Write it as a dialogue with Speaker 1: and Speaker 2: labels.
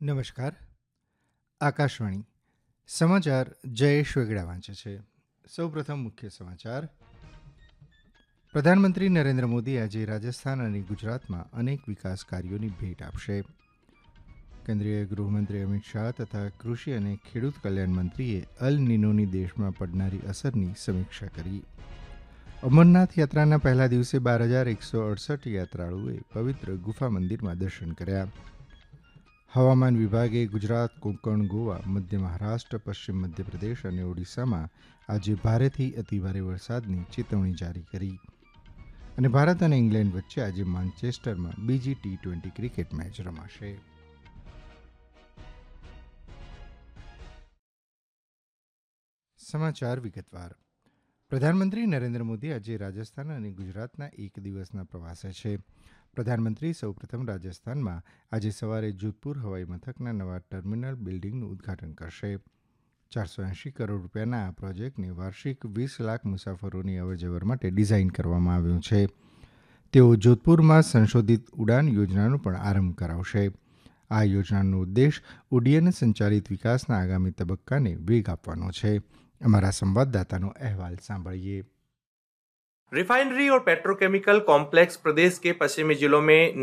Speaker 1: નમસ્કાર. આકાશવાણી સમાચાર જયેશ વેગડા વાંચે છે. સૌપ્રથમ મુખ્ય સમાચાર. પ્રધાનમંત્રી નરેન્દ્ર મોદી આજે રાજસ્થાન અને ગુજરાતમાં અનેક વિકાસ કાર્યોની ભેટ આપશે. કેન્દ્રીય ગૃહમંત્રી અમિત શાહ તથા કૃષિ અને ખેડૂત કલ્યાણ મંત્રીએ અલ નિનોની દેશમાં પડનારી અસરની સમીક્ષા કરી. અમરનાથ યાત્રાના પહેલા દિવસે 12,168 યાત્રાળુઓએ પવિત્ર ગુફા મંદિરમાં દર્શન કર્યા. હવામાન વિભાગે ગુજરાત, કોંકણ, ગોવા, મધ્ય મહારાષ્ટ્ર, પશ્ચિમ મધ્યપ્રદેશ અને ઓડિશામાં આજે ભારેથી અતિભારે વરસાદની ચેતવણી જારી કરી. અને ભારત અને ઇંગ્લેન્ડ વચ્ચે આજે માન્ચેસ્ટરમાં બીજી T20 ક્રિકેટ મેચ રમાશે. સમાચાર વિગતવાર. પ્રધાનમંત્રી નરેન્દ્ર મોદી આજે રાજસ્થાન અને ગુજરાતના એક દિવસના પ્રવાસે છે. પ્રધાનમંત્રી સૌપ્રથમ રાજસ્થાનમાં આજે સવારે જોધપુર હવાઈ મથકના નવા ટર્મિનલ બિલ્ડિંગનું ઉદઘાટન કરશે. 480 કરોડ રૂપિયાના આ પ્રોજેક્ટને વાર્ષિક 20 લાખ મુસાફરોની અવરજવર માટે ડિઝાઇન કરવામાં આવ્યું છે. તેઓ જોધપુરમાં સંશોધિત ઉડાન યોજનાનો પણ આરંભ કરાવશે. આ યોજનાનો ઉદ્દેશ ઉડ્ડયન સંચાલિત વિકાસના આગામી તબક્કાને વેગ આપવાનો છે. हमारा संवाददाता अहवाल सांभळिए.
Speaker 2: रिफाइनरी और पेट्रोकेमिकल कॉम्प्लेक्स प्रदेश के पश्चिमी जिलों में